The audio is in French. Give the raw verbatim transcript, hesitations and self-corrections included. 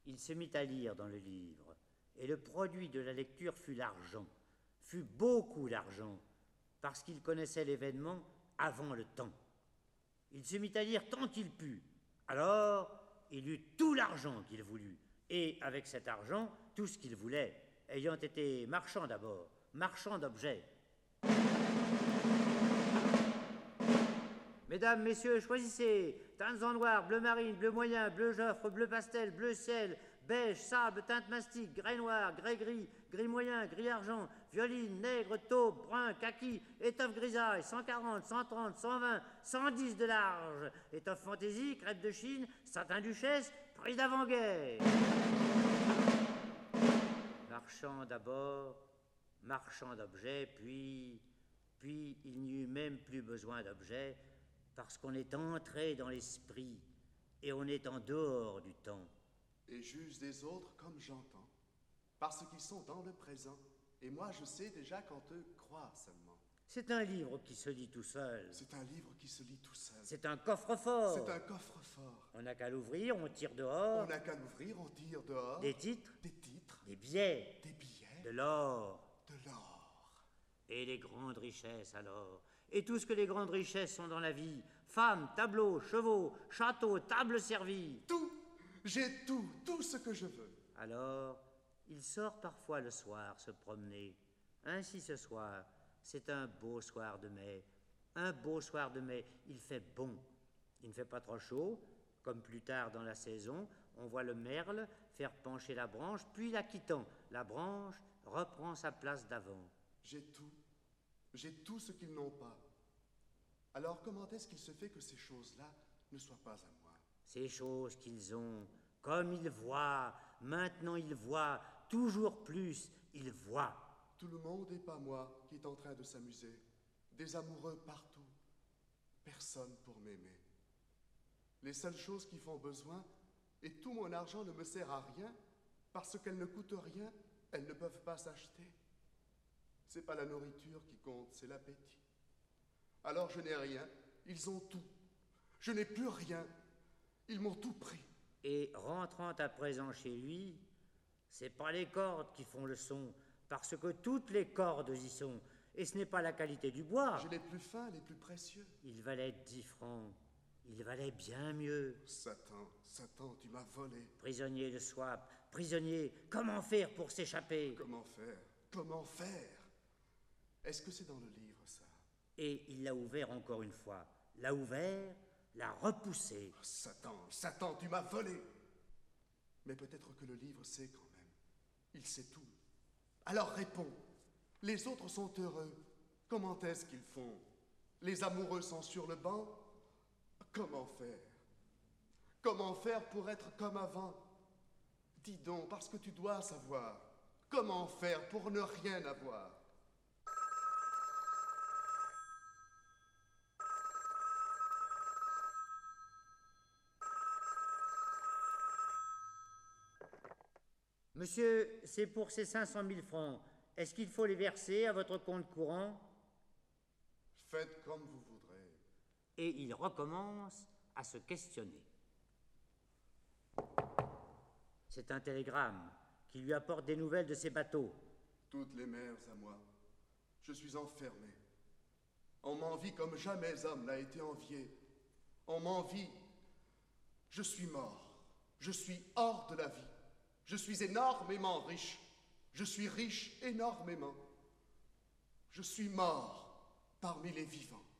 Il se mit à lire dans le livre, et le produit de la lecture fut l'argent, fut beaucoup d'argent, parce qu'il connaissait l'événement avant le temps. Il se mit à lire tant qu'il put. Alors, il eut tout l'argent qu'il voulut, et avec cet argent, tout ce qu'il voulait, ayant été marchand d'abord, marchand d'objets. Mesdames, messieurs, choisissez. Teintes en noir, bleu marine, bleu moyen, bleu joffre, bleu pastel, bleu ciel, beige, sable, teinte mastic, grès noir, grès gris, gris moyen, gris argent, violine, nègre, taupe, brun, kaki, étoffe grisaille, cent quarante, cent trente, cent vingt, cent dix de large, étoffe fantaisie, crêpe de Chine, satin duchesse, prix d'avant-guerre. Marchand d'abord, marchand d'objets, puis, puis il n'y eut même plus besoin d'objets, parce qu'on est entré dans l'esprit et on est en dehors du temps. Et juge des autres comme j'entends, parce qu'ils sont dans le présent, et moi je sais déjà quand eux croient seulement. C'est un livre qui se lit tout seul. C'est un livre qui se lit tout seul. C'est un coffre-fort. C'est un coffre-fort. On n'a qu'à l'ouvrir, on tire dehors. On n'a qu'à l'ouvrir, on tire dehors. Des titres. Des titres. Des billets. Des billets. De l'or. De l'or. Et les grandes richesses alors. Et tout ce que les grandes richesses sont dans la vie. Femmes, tableaux, chevaux, châteaux, tables servies. Tout. J'ai tout, tout ce que je veux. Alors, il sort parfois le soir se promener. Ainsi ce soir, c'est un beau soir de mai. Un beau soir de mai, il fait bon. Il ne fait pas trop chaud, comme plus tard dans la saison, on voit le merle faire pencher la branche, puis la quittant. La branche reprend sa place d'avant. J'ai tout. J'ai tout ce qu'ils n'ont pas. Alors comment est-ce qu'il se fait que ces choses-là ne soient pas à moi? Ces choses qu'ils ont, comme ils voient, maintenant ils voient, toujours plus, ils voient. Tout le monde et pas moi qui est en train de s'amuser. Des amoureux partout. Personne pour m'aimer. Les seules choses qui font besoin, et tout mon argent ne me sert à rien, parce qu'elles ne coûtent rien, elles ne peuvent pas s'acheter. C'est pas la nourriture qui compte, c'est l'appétit. Alors je n'ai rien, ils ont tout. Je n'ai plus rien, ils m'ont tout pris. Et rentrant à présent chez lui, c'est pas les cordes qui font le son, parce que toutes les cordes y sont, et ce n'est pas la qualité du bois. J'ai les plus fins, les plus précieux. Il valait dix francs, il valait bien mieux. Satan, Satan, tu m'as volé. Prisonnier de swap, prisonnier, comment faire pour s'échapper? Comment faire? Comment faire? Est-ce que c'est dans le livre, ça? Et il l'a ouvert encore une fois. L'a ouvert, l'a repoussé. Oh, Satan, Satan, tu m'as volé. Mais peut-être que le livre sait quand même. Il sait tout. Alors réponds. Les autres sont heureux. Comment est-ce qu'ils font? Les amoureux sont sur le banc? Comment faire? Comment faire pour être comme avant? Dis donc, parce que tu dois savoir. Comment faire pour ne rien avoir? Monsieur, c'est pour ces cinq cent mille francs. Est-ce qu'il faut les verser à votre compte courant? Faites comme vous voudrez. Et il recommence à se questionner. C'est un télégramme qui lui apporte des nouvelles de ses bateaux. Toutes les mers à moi. Je suis enfermé. On m'envie comme jamais homme n'a été envié. On m'envie. Je suis mort. Je suis hors de la vie. Je suis énormément riche. Je suis riche énormément. Je suis mort parmi les vivants.